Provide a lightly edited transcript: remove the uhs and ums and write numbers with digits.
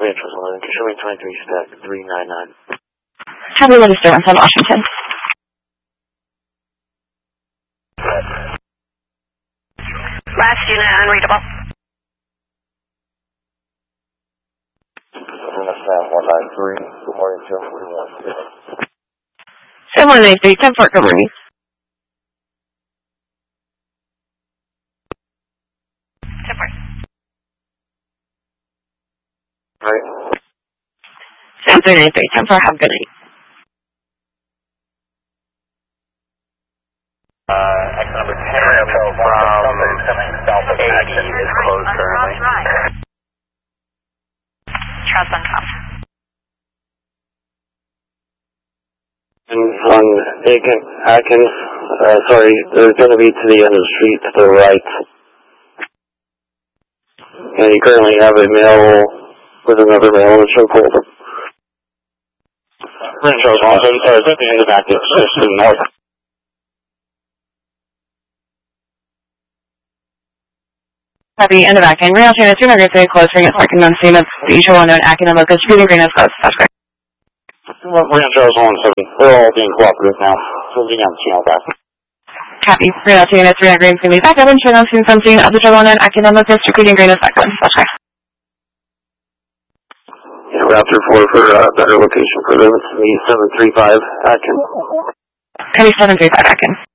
Ranch House 11, Showing 23 stack 399. Heavy register on Washington. Last unit unreadable. Staff 193. Good morning, 1041. 7183, 10 Fort, good morning. Right. 7393, 10 Fort, have a good night. X number 10 from 80 is closed currently. Trust on On Atkins, sorry, there's going to be to the end of the street to the right. And you currently have a male with another male in the chokehold. Ranch House 1, sorry, it's at the end of active, just to the north. At the end of Akin, Real China 200 close, ring at parking on scene of the usual unknown Akin and Locust, Shooting Green is close, that's correct. Ranch House 1, they're all being cooperative now, so we got the channel back. Copy, Real China 300 Green, please back up and turn on scene from scene of the usual unknown Akin and Locust, Shooting Green is back on, that's correct. Yeah, Raptor 4 for a better location for them, it's me 735 Atkins. Copy 735 Akin.